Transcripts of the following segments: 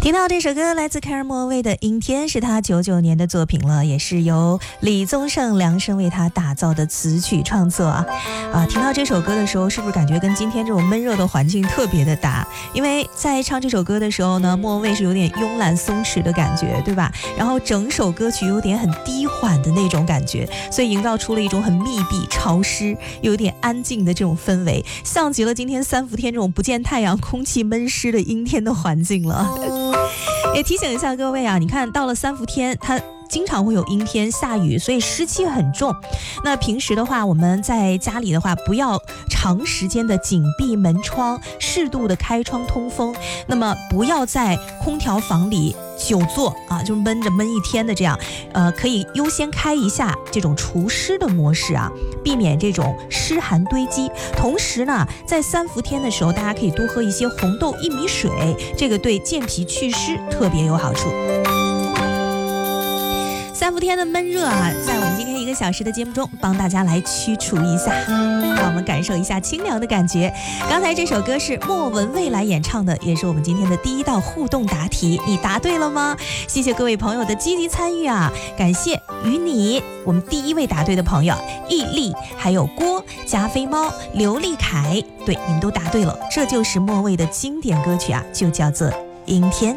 听到这首歌来自凯尔莫威的《阴天》，是他99年的作品了，也是由李宗盛量身为他打造的词曲创作啊。听到这首歌的时候，是不是感觉跟今天这种闷热的环境特别的搭？因为在唱这首歌的时候呢，莫文蔚是有点慵懒松弛的感觉，对吧？然后整首歌曲有点很低缓的那种感觉，所以营造出了一种很密闭、潮湿、又有点安静的这种氛围，像极了今天三伏天这种不见太阳、空气闷湿的阴天的环境了。也提醒一下各位啊，你看到了三伏天，它经常会有阴天下雨，所以湿气很重。那平时的话，我们在家里的话，不要长时间的紧闭门窗，适度的开窗通风。那么不要在空调房里久坐啊，就闷一天的这样，可以优先开一下这种除湿的模式啊，避免这种湿寒堆积。同时呢，在三伏天的时候，大家可以多喝一些红豆薏米水，这个对健脾祛湿特别有好处。三伏天的闷热啊，在我们今天1个小时的节目中帮大家来驱除一下，让我们感受一下清凉的感觉。刚才这首歌是莫文蔚来演唱的，也是我们今天的第一道互动答题，你答对了吗？谢谢各位朋友的积极参与啊，感谢与你我们第1位答对的朋友毅力，还有郭、加菲猫、刘立凯，对，你们都答对了，这就是莫蔚的经典歌曲啊，就叫做《阴天》。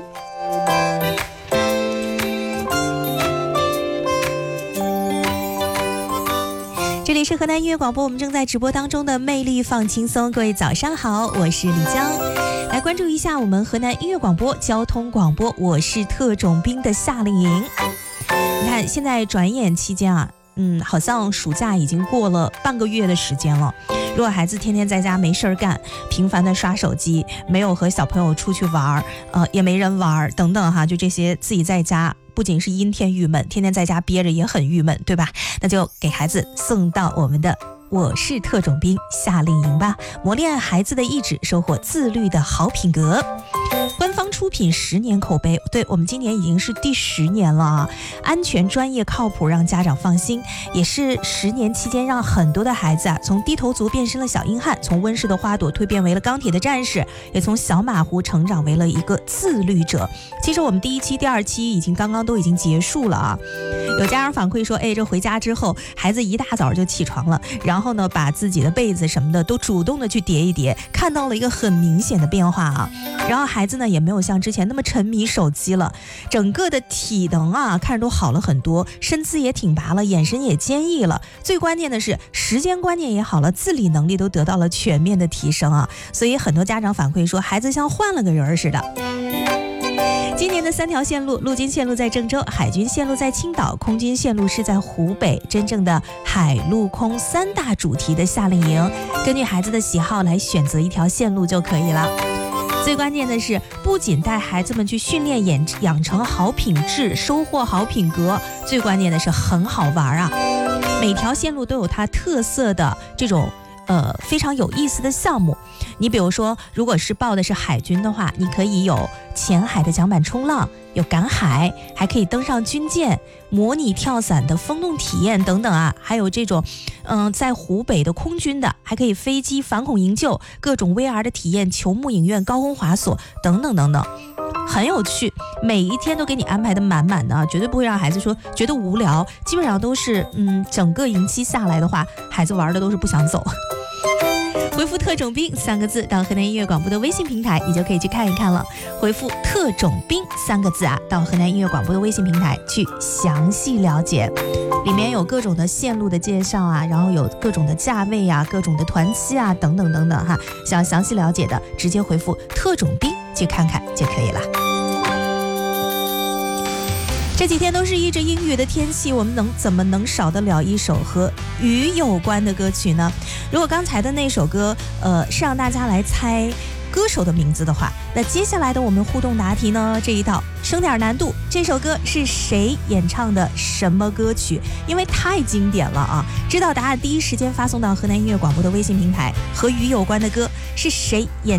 这里是河南音乐广播，我们正在直播当中的魅力放轻松，各位早上好，我是李江。来关注一下我们河南音乐广播交通广播，我是特种兵的夏令营。你看现在转眼期间啊，好像暑假已经过了半个月的时间了。如果孩子天天在家没事儿干，频繁的刷手机，没有和小朋友出去玩，也没人玩等等哈，就这些自己在家不仅是阴天郁闷，天天在家憋着也很郁闷，对吧？那就给孩子送到我们的我是特种兵夏令营吧，磨练孩子的意志，收获自律的好品格。官方出品10年口碑，对，我们今年已经是第10年了啊！安全、专业、靠谱，让家长放心，也是10年期间让很多的孩子啊，从低头族变身了小硬汉，从温室的花朵蜕变为了钢铁的战士，也从小马虎成长为了一个自律者。其实我们第1期、第2期刚刚都已经结束了啊！有家长反馈说，这回家之后，孩子一大早就起床了，然后呢，把自己的被子什么的都主动的去叠一叠，看到了一个很明显的变化啊。然后孩子呢，也没有像之前那么沉迷手机了，整个的体能啊，看着都好了很多，身姿也挺拔了，眼神也坚毅了，最关键的是时间观念也好了，自理能力都得到了全面的提升啊。所以很多家长反馈说，孩子像换了个人似的。今年的3条线路，陆军线路在郑州，海军线路在青岛，空军线路是在湖北，真正的海陆空3大主题的夏令营，根据孩子的喜好来选择一条线路就可以了。最关键的是，不仅带孩子们去训练养成好品质，收获好品格，最关键的是很好玩啊！每条线路都有它特色的这种非常有意思的项目。你比如说，如果是报的是海军的话，你可以有潜海的桨板冲浪，有赶海，还可以登上军舰，模拟跳伞的风洞体验等等啊，还有这种在湖北的空军的，还可以飞机反恐营救，各种 VR 的体验，球幕影院、高空滑索等等等等，很有趣，每一天都给你安排的满满的，绝对不会让孩子说觉得无聊，基本上都是整个营期下来的话，孩子玩的都是不想走。回复特种兵3个字到河南音乐广播的微信平台，你就可以去看一看了。回复特种兵3个字啊，到河南音乐广播的微信平台去详细了解，里面有各种的线路的介绍啊，然后有各种的价位啊，各种的团期啊，等等等等哈。想要详细了解的，直接回复特种兵去看看就可以了。这几天都是一直阴雨的天气，我们怎么能少得了一首和雨有关的歌曲呢？如果刚才的那首歌是让大家来猜歌手的名字的话，那接下来的我们互动答题呢，这一道升点难度，这首歌是谁演唱的什么歌曲？因为太经典了啊！知道答案第一时间发送到河南音乐广播的微信平台，和雨有关的歌是谁演